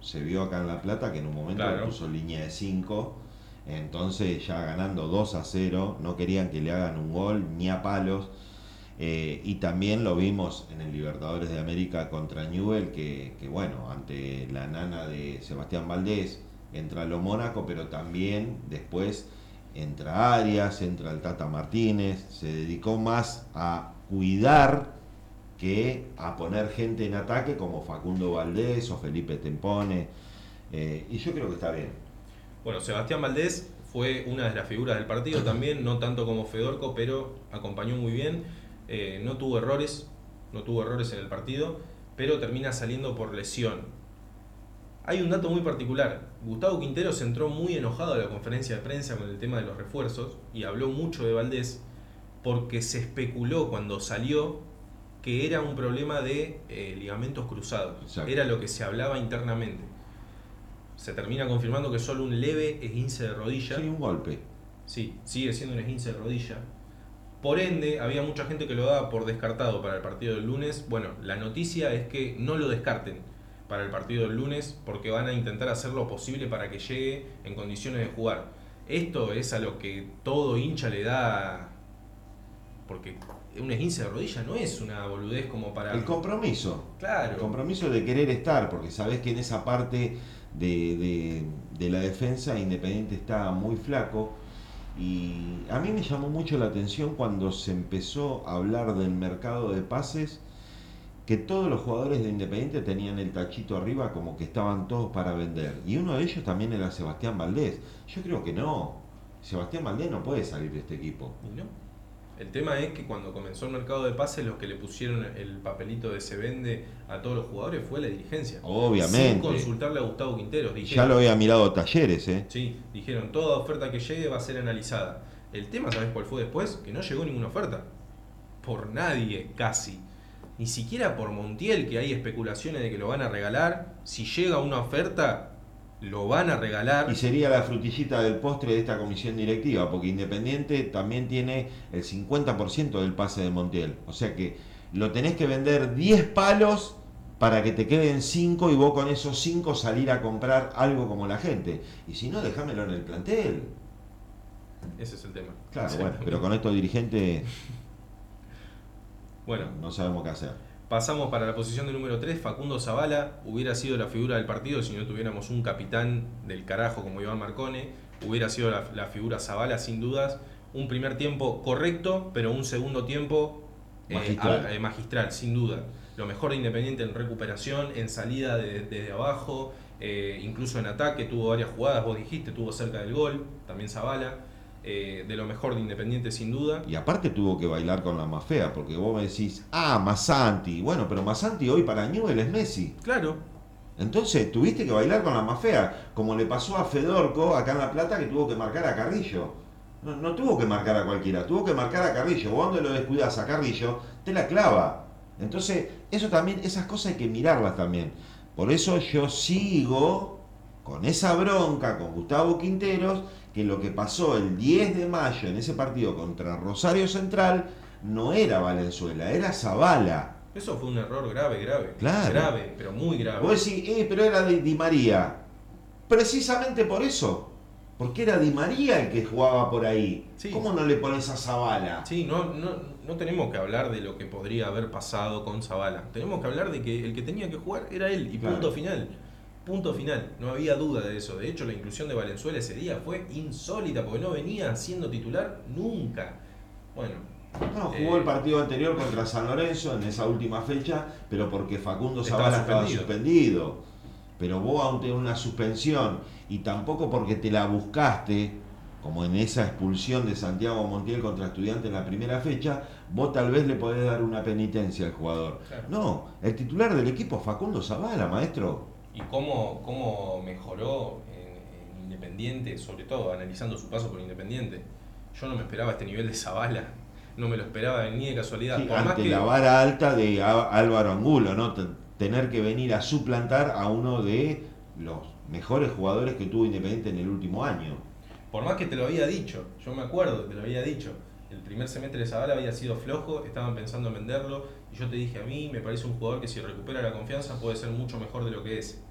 se vio acá en La Plata que en un momento Claro. puso línea de 5, entonces ya ganando 2-0, no querían que le hagan un gol ni a palos. Y también lo vimos en el Libertadores de América contra Newell, que bueno, ante la nana de Sebastián Valdés entra lo Mónaco, pero también después entra Arias, entra el Tata Martínez, se dedicó más a cuidar que a poner gente en ataque como Facundo Valdés o Felipe Tempone, y yo creo que está bien. Bueno, Sebastián Valdés fue una de las figuras del partido también, no tanto como Fedorco, pero acompañó muy bien. No tuvo errores, no tuvo errores en el partido, pero termina saliendo por lesión. Hay un dato muy particular. Gustavo Quinteros entró muy enojado a la conferencia de prensa con el tema de los refuerzos y habló mucho de Valdés porque se especuló cuando salió que era un problema de ligamentos cruzados. Exacto. Era lo que se hablaba internamente. Se termina confirmando que es solo un leve esguince de rodilla. Sí, un golpe. Sí, sigue siendo un esguince de rodilla. Por ende, había mucha gente que lo daba por descartado para el partido del lunes. Bueno, la noticia es que no lo descarten para el partido del lunes porque van a intentar hacer lo posible para que llegue en condiciones de jugar. Esto es a lo que todo hincha le da, porque un esguince de rodilla no es una boludez como para... El compromiso. Claro. El compromiso de querer estar, porque sabes que en esa parte de la defensa Independiente está muy flaco. Y a mí me llamó mucho la atención cuando se empezó a hablar del mercado de pases, que todos los jugadores de Independiente tenían el tachito arriba como que estaban todos para vender. Y uno de ellos también era Sebastián Valdés. Yo creo que no. Sebastián Valdés no puede salir de este equipo. Y no. El tema es que cuando comenzó el mercado de pases, los que le pusieron el papelito de se vende a todos los jugadores fue la dirigencia. Obviamente. Sin consultarle a Gustavo Quinteros. Ya Dijeron, lo había mirado Talleres, ¿eh? sí, dijeron, toda oferta que llegue va a ser analizada. El tema, ¿sabes cuál fue después? Que no llegó ninguna oferta. Por nadie, casi. Ni siquiera por Montiel, que hay especulaciones de que lo van a regalar. Si llega una oferta, lo van a regalar. Y sería la frutillita del postre de esta comisión directiva, porque Independiente también tiene el 50% del pase de Montiel. O sea que lo tenés que vender 10 palos para que te queden 5 y vos con esos 5 salir a comprar algo como la gente. Y si no, déjamelo en el plantel. Ese es el tema. Claro, bueno, pero con estos dirigentes Bueno, no sabemos qué hacer. pasamos para la posición de número 3. Facundo Zavala hubiera sido la figura del partido si no tuviéramos un capitán del carajo como Iván Marcone. Hubiera sido la figura Zavala sin dudas. Un primer tiempo correcto, pero un segundo tiempo magistral, sin duda. Lo mejor de Independiente en recuperación, en salida desde abajo, incluso en ataque. Tuvo varias jugadas, vos dijiste, tuvo cerca del gol, también Zavala. De lo mejor de Independiente sin duda. Y aparte tuvo que bailar con la más fea, porque vos me decís, Massanti. Bueno, pero Massanti hoy para Newell es Messi. Claro. Entonces tuviste que bailar con la más fea, como le pasó a Fedorco acá en La Plata, que tuvo que marcar a Carrillo. No tuvo que marcar a cualquiera, tuvo que marcar a Carrillo. Vos donde lo descuidás a Carrillo, te la clava. Entonces, eso también, esas cosas hay que mirarlas también. Por eso yo sigo con esa bronca con Gustavo Quinteros, que lo que pasó el 10 de mayo en ese partido contra Rosario Central no era Valenzuela, era Zavala. Eso fue un error grave. Claro. Grave, pero muy grave. Vos decís, pero era de Di María. Precisamente por eso. Porque era Di María el que jugaba por ahí. Sí. ¿Cómo no le pones a Zavala? Sí, no tenemos que hablar de lo que podría haber pasado con Zavala. Tenemos que hablar de que el que tenía que jugar era él. Y Claro. punto final. Punto final. No había duda de eso. De hecho, la inclusión de Valenzuela ese día fue insólita porque no venía siendo titular nunca. Bueno. No, jugó el partido anterior contra San Lorenzo en esa última fecha, pero porque Facundo Zavala estaba suspendido. Pero vos ante una suspensión y tampoco porque te la buscaste, como en esa expulsión de Santiago Montiel contra Estudiantes en la primera fecha, vos tal vez le podés dar una penitencia al jugador. Claro. No, el titular del equipo es Facundo Zavala, maestro. Y cómo mejoró en Independiente, sobre todo analizando su paso por Independiente. Yo no me esperaba este nivel de Zavala. No me lo esperaba ni de casualidad. Sí, por más ante que la vara alta de Álvaro Angulo, ¿no? Tener que venir a suplantar a uno de los mejores jugadores que tuvo Independiente en el último año. Por más que te lo había dicho, yo me acuerdo que te lo había dicho. El primer semestre de Zavala había sido flojo, estaban pensando en venderlo y yo te dije, a mí me parece un jugador que si recupera la confianza puede ser mucho mejor de lo que es.